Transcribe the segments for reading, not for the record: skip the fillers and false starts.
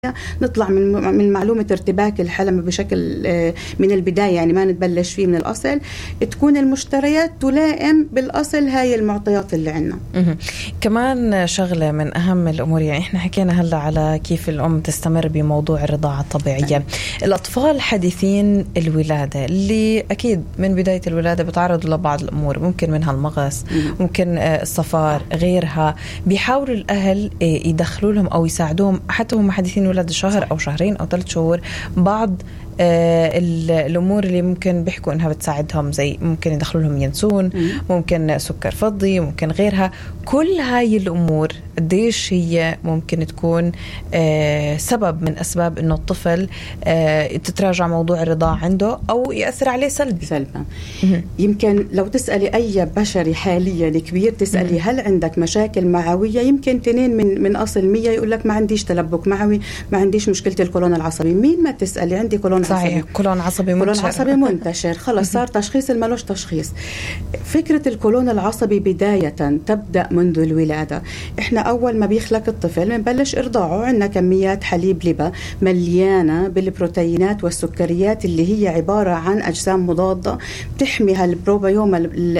نطلع من معلومة ارتباك الحلمة بشكل من البداية، يعني ما نتبلش فيه من الأصل، تكون المشتريات تلائم بالأصل هاي المعطيات اللي عنا. كمان شغلة من أهم الأمور، يعني إحنا حكينا هلأ على كيف الأم تستمر بموضوع الرضاعة الطبيعية. الأطفال حديثين الولادة اللي أكيد من بداية الولادة بتعرضوا لبعض الأمور، ممكن منها المغص، ممكن الصفار، غيرها. بيحاولوا الأهل يدخلوا لهم أو يساعدوهم حتى هم حديثين ولاد شهر أو شهرين أو 3 شهور بعض الأمور اللي ممكن بيحكوا إنها بتساعدهم، زي ممكن يدخلوا لهم ينسون، ممكن سكر فضي، ممكن غيرها. كل هاي الأمور قديش هي ممكن تكون سبب من أسباب إنه الطفل تتراجع موضوع الرضاعة عنده أو يأثر عليه سلبا. يمكن لو تسألي أي بشري حاليا كبير، تسألي هل عندك مشاكل معوية، يمكن 2 من أصل 100 يقول لك ما عنديش تلبك معوي، ما عنديش مشكلة القولون العصبي. مين ما تسألي عندي قولون صحيح، قولون عصبي منتشر. خلص صار تشخيص الملوش تشخيص. فكرة القولون العصبي بداية تبدأ منذ الولادة. إحنا أول ما بيخلق الطفل بنبلش إرضاعه، عندنا كميات حليب لبا مليانة بالبروتينات والسكريات اللي هي عبارة عن أجسام مضادة بتحمي هالبروبيوم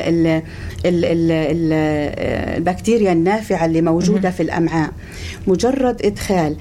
البكتيريا النافعة اللي موجودة في الأمعاء. مجرد إدخال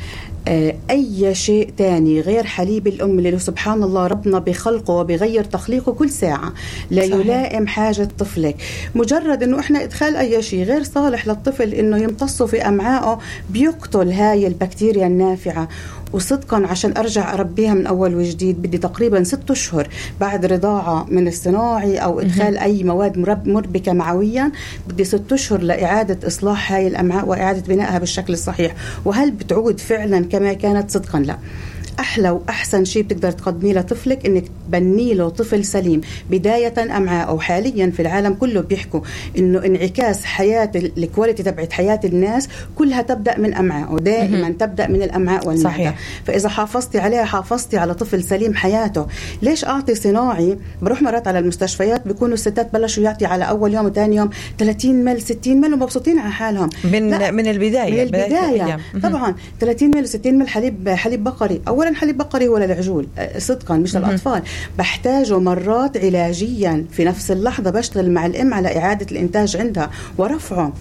أي شيء تاني غير حليب الأم اللي سبحان الله ربنا بخلقه وبغير تخليقه كل ساعة لا يلائم حاجة طفلك، مجرد إنه إحنا إدخال أي شيء غير صالح للطفل إنه يمتصه في أمعائه بيقتل هاي البكتيريا النافعة. وصدقا عشان أرجع أربيها من أول وجديد بدي تقريبا 6 أشهر بعد رضاعة من الصناعي أو إدخال أي مواد مربكة معويا، بدي 6 أشهر لإعادة إصلاح هاي الأمعاء وإعادة بنائها بالشكل الصحيح. وهل بتعود فعلا كما كانت؟ صدقا لا. أحلى وأحسن شيء بتقدر تقدميه لطفلك إنك تبني له طفل سليم بداية أمعاء. أو حاليا في العالم كله بيحكوا إنه انعكاس حياة الكواليتي تبعت حياة الناس كلها تبدأ من أمعاء، ودائما تبدأ من الأمعاء والمعدة. فإذا حافظتي عليها حافظتي على طفل سليم حياته. ليش أعطي صناعي؟ بروح مرات على المستشفيات بيكونوا الستات بلشوا يعطي على أول يوم وثاني يوم 30 مل 60 مل ومبسوطين على حالهم من البداية. طبعا 30 مل 60 مل حليب بقري. أولا حليب بقري ولا العجول صدقا مش للأطفال، بحتاجه مرات علاجيا في نفس اللحظة. بشتغل مع الأم على إعادة الإنتاج عندها ورفعه.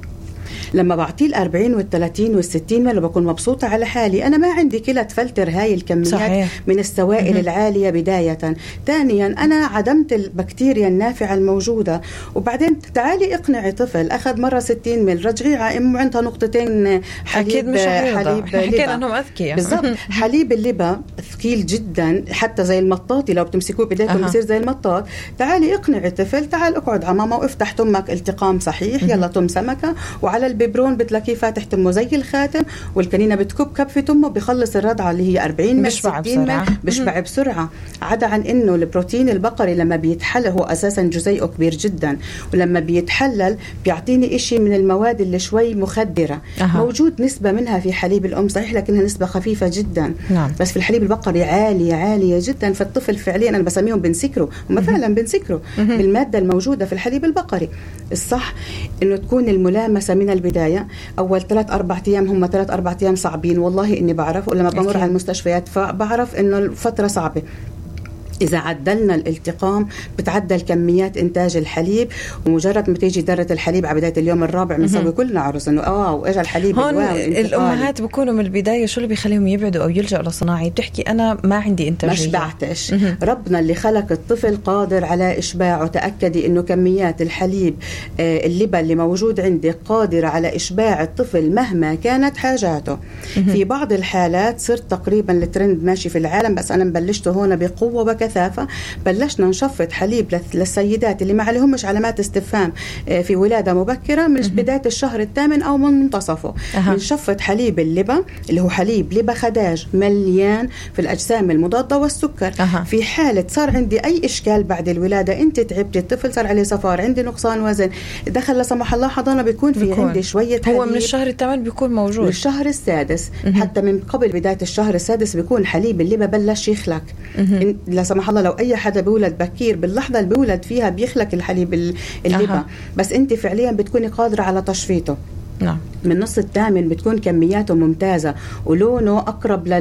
لما بعطيه 40 وال30 وال60 مل بكون مبسوطة على حالي. أنا ما عندي كلا تفلتر هاي الكميات صحيح. من السوائل العالية بداية. ثانيا أنا عدمت البكتيريا النافعة الموجودة. وبعدين تعالي اقنعي طفل أخذ مرة 60 مل رجعي على أمه عندها 2 نقطة حليب حكينا أنهم أذكياء بالضبط. حليب اللبا ثقيل جدا حتى زي المطاطي، لو بتمسكوه بدايته بيصير زي المطاط. تعالي اقنعي الطفل، تعال اقعد على ماما وافتح تمك التقام صحيح، يلا تم سمكة، وعلى البيبرون بتلاقيه فاتح تمه زي الخاتم، والكنينة بتكب كب في تمه بيخلص الرضعة اللي هي 40 مل 60 مل بشبع بسرعة. عدا عن انه البروتين البقري لما بيتحلل هو اساسا جزيئه كبير جدا، ولما بيتحلل بيعطيني اشي من المواد اللي شوي مخدرة. موجود نسبة منها في حليب الام صحيح لكنها نسبة خفيفة جدا. بس في الحليب البقري عالية جدا. فالطفل فعليا انا بسميهم بنسكروا، هم فعلا بنسكروا بالمادة الموجودة في الحليب البقري. الصح انه تكون الملامسة من البداية. أول 3-4 أيام هم 3-4 أيام صعبين والله إني بعرف، ولما بمر على المستشفيات فبعرف إنه الفترة صعبة. إذا عدلنا الالتقام بتعدل كميات إنتاج الحليب، ومجرد ما تيجي درة الحليب على بداية اليوم الرابع بنسوي كلنا عرس إنه وإجا الحليب. هون الأمهات بيكونوا من البداية شو اللي بيخليهم يبعدوا أو يلجأوا لصناعي؟ بتحكي أنا ما عندي إنتاجية، مش بعتش. ربنا اللي خلق الطفل قادر على إشباعه. تأكدي إنه كميات الحليب اللبن اللي موجود عندك قادرة على إشباع الطفل مهما كانت حاجاته. في بعض الحالات صرت تقريبا الترند ماشي في العالم، بس أنا بلشته هون بقوة وبكثافة. بلشنا نشفط حليب للسيدات اللي ما عليهمش علامات استفهام في ولادة مبكرة من بداية الشهر الثامن أو من منتصفه. بنشفط حليب اللبن اللي هو حليب لبن خداج مليان في الأجسام المضادة والسكر. في حالة صار عندي أي إشكال بعد الولادة، أنت تعبت، الطفل صار عليه صفار، عندي نقصان وزن، دخل لا سمح الله حضانة، بيكون في عندي شوية حليب. هو من الشهر الثامن بيكون موجود، من الشهر السادس حتى من قبل بداية الشهر السادس بيكون حليب اللبن بلش يخلق. لا سمح الله لو أي حدا بيولد بكير باللحظة اللي بيولد فيها بيخلق الحليب اللبن. بس أنت فعليا بتكوني قادرة على تشفيطه. من النص الثامن بتكون كمياته ممتازة ولونه أقرب